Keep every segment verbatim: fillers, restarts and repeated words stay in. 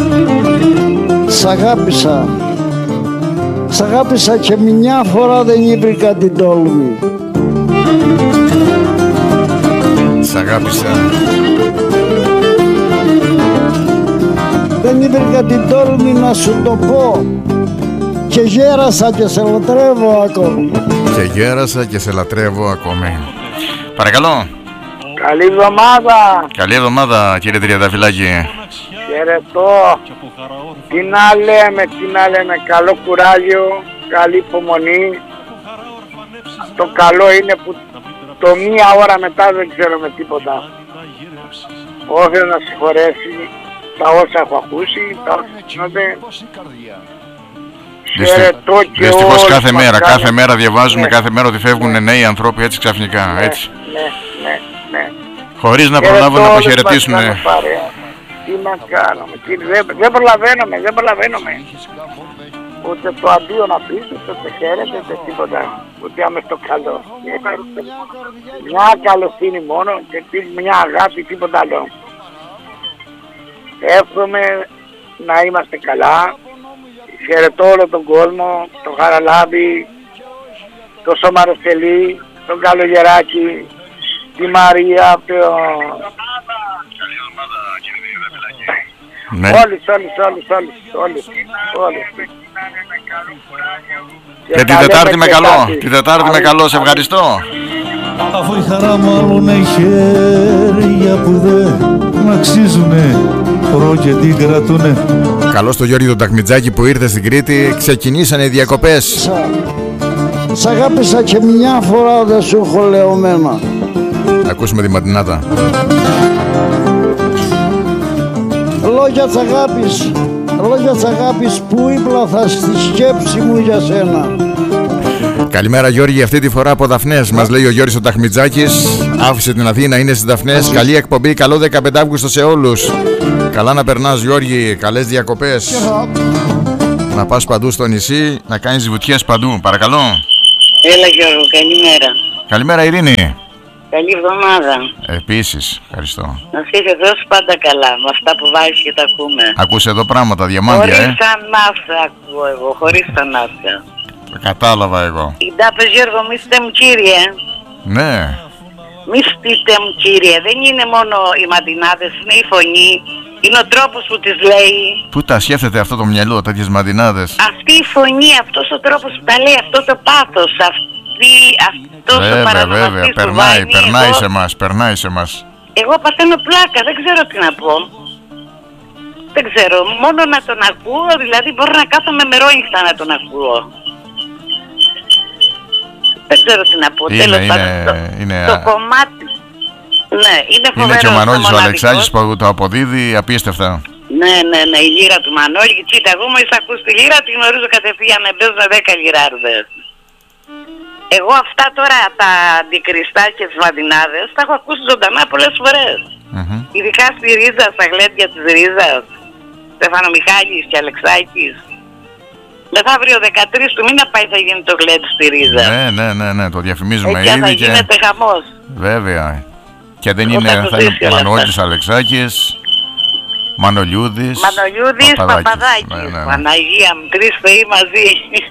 Σ' αγάπησα. Σ' αγάπησα και μια φορά δεν ήβρικα την τόλμη. Σ' αγάπησα. Δεν ήβρικα την τόλμη να σου το πω. Και γέρασα και σε λατρεύω ακόμη. Και γέρασα και σε λατρεύω ακόμη. Παρακαλώ. Καλή εβδομάδα. Καλή εβδομάδα κύριε Τριανταφυλάκη. Χαιρετώ. Τι να λέμε, τι να λέμε. Καλό κουράγιο, καλή υπομονή. Το καλό είναι που το μία ώρα μετά δεν ξέρουμε τίποτα. Ο Θεός να συγχωρέσει τα όσα έχω ακούσει, τα όσα γίνονται. Δυστυχώς κάθε μέρα, κάθε μέρα διαβάζουμε, ναι, κάθε μέρα ότι φεύγουν ναι, νέοι ανθρώποι έτσι ξαφνικά, ναι, έτσι. Ναι, ναι, ναι. Χωρίς να προλάβουν να αποχαιρετήσουν. Τι να κάνουμε, δεν, δεν προλαβαίνουμε, δεν προλαβαίνουμε. Ούτε το αντίο να πεις, ούτε χαίρετε, ούτε τίποτα. Ούτε άμεσα το καλό. Μια καλοσύνη μόνο και μια αγάπη, τίποτα άλλο. Εύχομαι να είμαστε καλά. Χαιρετώ όλο τον κόσμο, τον Χαραλάμπη, τον Σομαροσελή, τον Καλογεράκη, τη Μαρία, τον... Ναι. Όλους, όλους, όλους, όλους, όλους, όλους. Και την Τετάρτη με καλό, την Τετάρτη με καλό, σε ευχαριστώ. Αφού η χαρά μου άλλον έχει χέρια που δεν αξίζουνε, προ και την κρατούνε. Καλώς το Γιώργη τον Ταχμιτζάκη που ήρθε στην Κρήτη, ξεκινήσανε οι διακοπές. Σ' αγάπησα και μια φορά δεν σου έχω λεωμένα. Ακούσουμε τη ματινάτα. Λόγια της αγάπης, λόγια της αγάπης που ύπλαθα στη σκέψη μου για σένα. Καλημέρα Γιώργη, αυτή τη φορά από Δαφνές, μας λέει ο Γιώργης ο Ταχμιτζάκης. Άφησε την Αθήνα, είναι στις Δαφνές. Καλή εκπομπή, καλό δεκαπέντε Αυγούστου σε όλους. Καλά να περνάς Γιώργη, καλές διακοπές. Να πας παντού στο νησί, να κάνεις βουτιές παντού, παρακαλώ. Έλα Γιώργο, καλημέρα. Καλημέρα Ειρήνη. Καλή εβδομάδα. Επίσης, ευχαριστώ. Να σε Θεός πάντα καλά με αυτά που βάζεις και τα ακούμε. Ακούσε εδώ πράγματα, διαμάντια, χωρίς ε. Χωρίς ανάσα ακούω εγώ, χωρίς ανάσα. Το κατάλαβα εγώ. Η ντάπες Γιώργο, μη στέ μου κύριε. Ναι. Μη στείτε μου κύριε, δεν είναι μόνο οι μαντινάδες, είναι η φωνή. Είναι ο τρόπος που τις λέει. Πού τα σκέφτεται αυτό το μυαλό, τέτοιες μαντινάδες. Αυτή η φωνή, αυτός ο τρόπος που τα λέει, αυτό το πάθος, αυτή, αυτός βέβαια, ο παρανομαστής βέβαια, που περνάει, βάζει, περνάει εγώ, σε μας, περνάει σε μας. Εγώ παθαίνω πλάκα, δεν ξέρω τι να πω. Δεν ξέρω, μόνο να τον ακούω, δηλαδή μπορώ να κάθομαι μερόνυχτα να τον ακούω. Δεν ξέρω τι να πω, Είναι, τέλος είναι, πάντων, το, είναι, το κομμάτι. Ναι, είναι φοβερός. Είναι και ο Μανώλης ο Αλεξάκης που το αποδίδει απίστευτα. Ναι, ναι, ναι, η λύρα του Μανώλη. Κοίτα, εγώ μόλις ακούς τη λύρα, τη γνωρίζω κατευθείαν να παίζουν δέκα λιράρδες. Εγώ αυτά τώρα τα αντικριστά και τις μαντινάδες τα έχω ακούσει ζωντανά πολλές φορές. Mm-hmm. Ειδικά στη Ρίζα, στα γλέντια της Ρίζας. Στεφανομιχάλης και Αλεξάκης. Μεθαύριο δεκατρείς του μήνα πάει θα γίνει το γλέντι στη Ρίζα. Ναι, ναι, ναι, ναι, το διαφημίζουμε εκεί ήδη. Θα και... γίνεται χαμός. Βέβαια. Και δεν είναι, θα είναι Μανώλης Αλεξάκης, Μανολιούδης, Μανολιούδης, Παπαδάκης. Ναι, ναι, ναι. Παναγία μου, τρεις θεοί μαζί.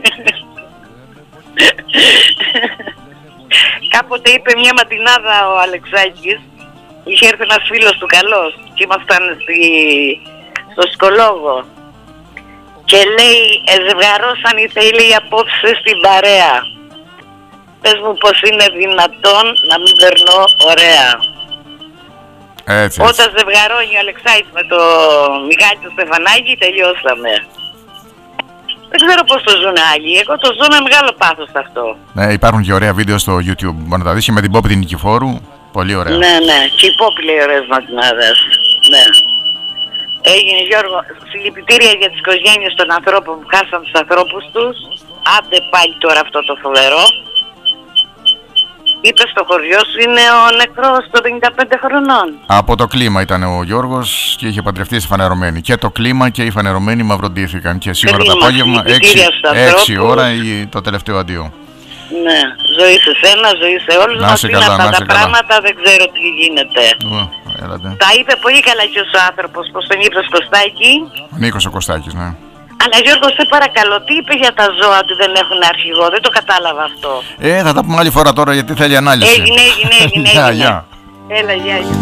Κάποτε είπε μια ματινάδα ο Αλεξάκης, είχε έρθει ένας φίλος του καλός και ήμασταν στη... στο σκολόγο και λέει «Εζευγαρώσαν οι θεοί λέει απόψε στην παρέα. Πες μου πως είναι δυνατόν να μην περνώ ωραία». Έτσι, έτσι. Όταν ζευγαρώνει ο Αλεξάκης με το Μιχάλη του Στεφανάκη τελειώσαμε. Δεν ξέρω πώς το ζουν άλλοι, εγώ το ζω με μεγάλο πάθος αυτό. Ναι, υπάρχουν και ωραία βίντεο στο YouTube, μπορεί να τα δεις και με την Πόπη την Νικηφόρου, πολύ ωραία. Ναι, ναι, και η Πόπη λέει ωραίες ματινάδες, ναι. Έγινε Γιώργο, συλληπιτήρια για τις οικογένειες των ανθρώπων που χάσαν τους ανθρώπους τους. Άντε πάλι τώρα αυτό το φοβερό. Είπε στο χωριό σου είναι ο νεκρός των πενήντα πέντε χρονών. Από το κλίμα ήταν ο Γιώργος και είχε παντρευτεί στη φανερωμένη. Και το κλίμα και οι φανερωμένοι μαυροντήθηκαν. Και σήμερα το απόγευμα έξι ώρα το τελευταίο αντίο. Ναι, ζωή σε σένα, ζωή σε όλους Να μας. σε Είναι καλά, αυτά να τα σε καλά. πράγματα, δεν ξέρω τι γίνεται. Ω, έλατε. Τα είπε πολύ καλά και ο άνθρωπος, πως τον είπε Κωστάκη. Ο Νίκος ο Κωστάκης, ναι. Αλλά Γιώργο, σε παρακαλώ, τι είπε για τα ζώα ότι δεν έχουν αρχηγό, δεν το κατάλαβα αυτό. Ε, θα τα πούμε άλλη φορά τώρα γιατί θέλει ανάλυση. Έγινε, έγινε, έγινε. Γεια, έγινε. γεια. Έλα, γεια, γεια.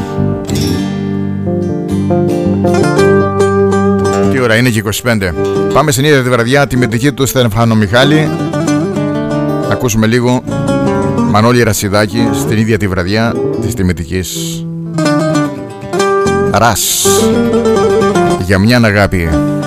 Τι ώρα είναι και είκοσι πέντε. Πάμε στην ίδια τη βραδιά, τη μετρική του Στέφανο Μιχάλη. Να ακούσουμε λίγο Μανώλη Ρασιδάκη στην ίδια τη βραδιά της τιμητικής. Ρας. Για μια αγάπη.